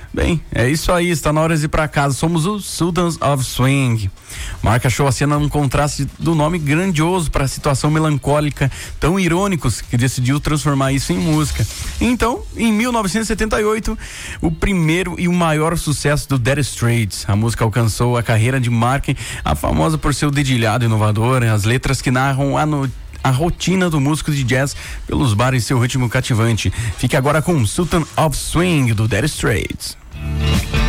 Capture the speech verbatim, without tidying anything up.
Bem, é isso aí, está na hora de ir pra casa. Somos os Sultans of Swing. Marca show a cena num contraste do nome grandioso para a situação melancólica, tão irônicos, que decidiu transformar isso em música. Então, em mil novecentos e setenta e oito, o primeiro e o maior sucesso do Dire Straits. A música alcançou a carreira de Mark, a famosa por seu dedilhado inovador, as letras que narram a no a rotina do músico de jazz pelos bares e seu ritmo cativante. Fique agora com Sultan of Swing do Dire Straits.